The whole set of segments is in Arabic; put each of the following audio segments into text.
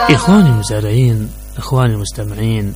إخواني المزارعين، إخواني المستمعين،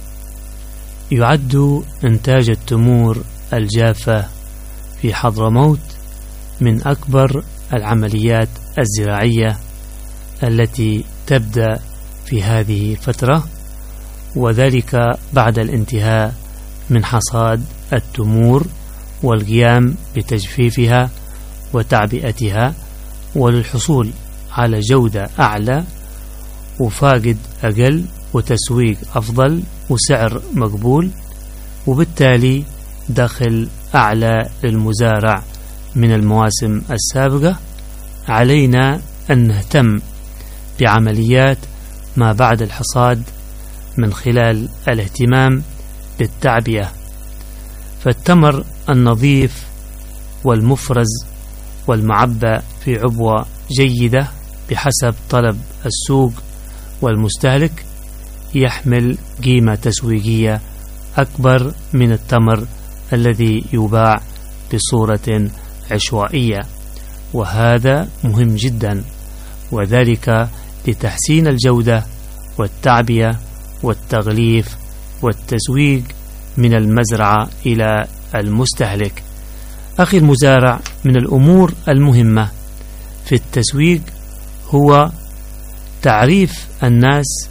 يعد إنتاج التمور الجافة في حضرموت من أكبر العمليات الزراعية التي تبدأ في هذه الفترة، وذلك بعد الانتهاء من حصاد التمور والقيام بتجفيفها وتعبئتها، وللحصول على جودة أعلى وفاقد أقل وتسويق أفضل وسعر مقبول، وبالتالي دخل أعلى للمزارع من المواسم السابقة. علينا أن نهتم بعمليات ما بعد الحصاد من خلال الاهتمام بالتعبئة، فالتمر النظيف والمفرز والمعبى في عبوة جيدة بحسب طلب السوق والمستهلك يحمل قيمة تسويقية أكبر من التمر الذي يباع بصورة عشوائية، وهذا مهم جدا، وذلك لتحسين الجودة والتعبئة والتغليف والتسويق من المزرعة إلى المستهلك. أخي المزارع، من الأمور المهمة في التسويق هو تعريف الناس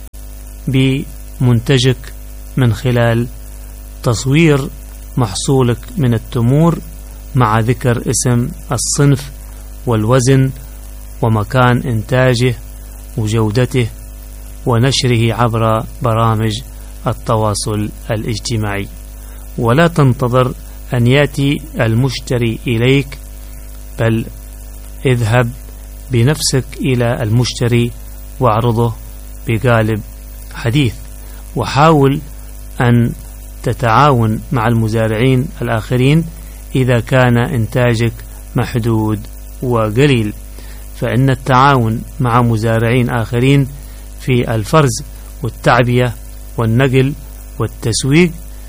بمنتجك من خلال تصوير محصولك من التمور مع ذكر اسم الصنف والوزن ومكان إنتاجه وجودته، ونشره عبر برامج التواصل الاجتماعي. ولا تنتظر أن يأتي المشتري إليك، بل اذهب بنفسك إلى المشتري واعرضه بقالب حديث، وحاول أن تتعاون مع المزارعين الآخرين إذا كان إنتاجك محدود وقليل، فإن التعاون مع مزارعين آخرين في الفرز والتعبئة والنقل والتسويق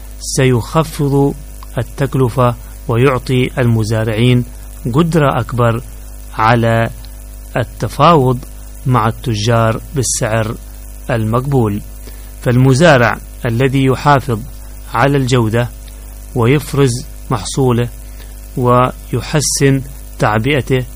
سيخفض التكلفة ويعطي المزارعين قدرة أكبر على التفاوض مع التجار بالسعر المقبول. فالمزارع الذي يحافظ على الجودة ويفرز محصوله ويحسن تعبئته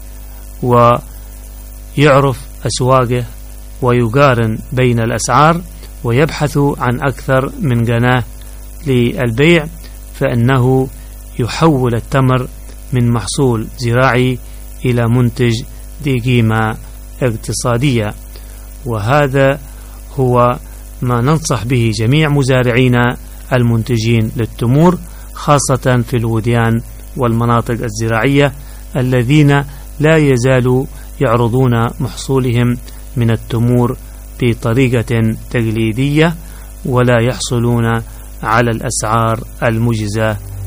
ويعرف أسواقه ويقارن بين الأسعار ويبحث عن أكثر من قناة للبيع، فإنه يحول التمر من محصول زراعي إلى منتج ذي قيمة اقتصادية. وهذا هو ما ننصح به جميع مزارعينا المنتجين للتمور، خاصة في الوديان والمناطق الزراعية الذين لا يزالوا يعرضون محصولهم من التمور بطريقة تقليدية ولا يحصلون على الأسعار المجزة